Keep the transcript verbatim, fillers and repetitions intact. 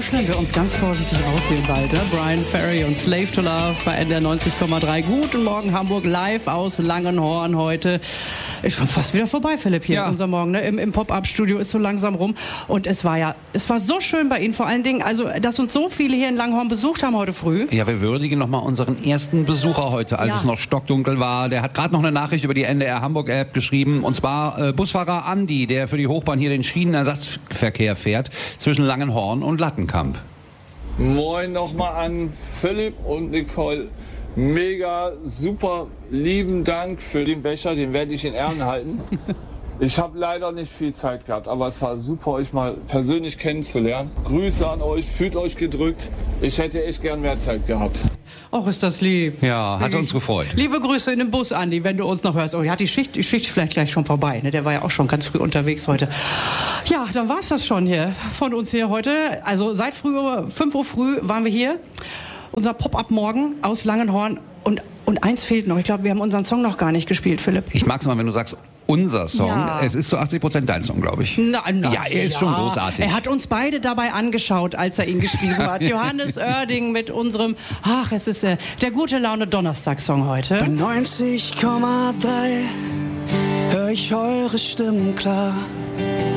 kuscheln wir uns ganz vorsichtig raus hier im Wald. Ne? Brian Ferry und Slave to Love bei N D R neunzig Komma drei. Guten Morgen Hamburg, live aus Langenhorn heute. Ist schon fast wieder vorbei, Philipp, hier ja. unser Morgen. Ne? Im, im Pop-Up-Studio ist so langsam rum. Und es war ja, es war so schön bei Ihnen. Vor allen Dingen, also, dass uns so viele hier in Langenhorn besucht haben heute früh. Ja, wir würdigen nochmal unseren ersten Besucher heute, als ja. es noch stockdunkel war. Der hat gerade noch eine Nachricht über die N D R Hamburg-App geschrieben. Und zwar äh, Busfahrer Andi, der für die Hochbahn hier den Schienenersatzverkehr fährt zwischen Langenhorn und Lattenkamp. Moin nochmal an Philipp und Nicole. Mega, super, lieben Dank für den Becher, den werde ich in Ehren halten. Ich habe leider nicht viel Zeit gehabt, aber es war super, euch mal persönlich kennenzulernen. Grüße an euch, fühlt euch gedrückt. Ich hätte echt gern mehr Zeit gehabt. Och, ist das lieb. Ja, hat uns gefreut. Liebe Grüße in den Bus, Andi, wenn du uns noch hörst. Oh, ja, die Schicht, die Schicht ist vielleicht gleich schon vorbei. Ne? Der war ja auch schon ganz früh unterwegs heute. Ja, dann war es das schon hier von uns hier heute. Also seit früh, fünf Uhr früh waren wir hier. Unser Pop-Up-Morgen aus Langenhorn. Und, und eins fehlt noch. Ich glaube, wir haben unseren Song noch gar nicht gespielt, Philipp. Ich mag es mal, wenn du sagst, unser Song. Ja. Es ist zu achtzig Prozent dein Song, glaube ich. Na, na, ja, er ist ja. schon großartig. Er hat uns beide dabei angeschaut, als er ihn geschrieben hat. Johannes Oerding mit unserem, ach, es ist äh, der gute Laune Donnerstag-Song heute. Bei neunzig Komma drei hör ich eure Stimmen klar.